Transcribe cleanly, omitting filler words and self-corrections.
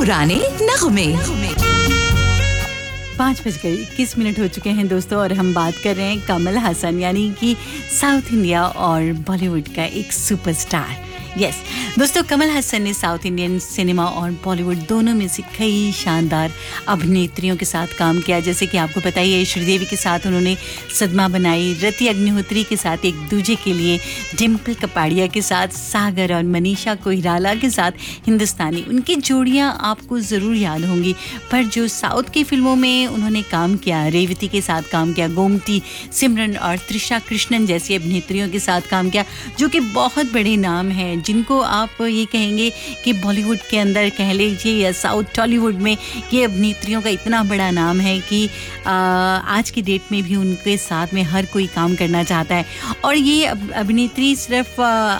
पुराने नगमे। 5:21 हो चुके हैं दोस्तों, और हम बात कर रहे हैं कमल हासन, यानी कि साउथ इंडिया और बॉलीवुड का एक सुपरस्टार। यस दोस्तों, कमल हासन ने साउथ इंडियन सिनेमा और बॉलीवुड दोनों में से कई शानदार अभिनेत्रियों के साथ काम किया। जैसे कि आपको पता ही है, श्रीदेवी के साथ उन्होंने सदमा बनाई, रति अग्निहोत्री के साथ एक दूजे के लिए, डिम्पल कपाड़िया के साथ सागर और मनीषा कोइराला के साथ हिंदुस्तानी। उनकी जोड़ियां आपको ज़रूर याद होंगी, पर जो साउथ की फिल्मों में उन्होंने काम किया, रेवती के साथ काम किया, गोमती, सिमरन और त्रिशा कृष्णन जैसी अभिनेत्रियों के साथ काम किया, जो कि बहुत बड़े नाम हैं, जिनको आप ये कहेंगे कि बॉलीवुड के अंदर कह लीजिए या साउथ टॉलीवुड में ये अभिनेत्रियों का इतना बड़ा नाम है कि आज की डेट में भी उनके साथ में हर कोई काम करना चाहता है। और ये अभिनेत्री सिर्फ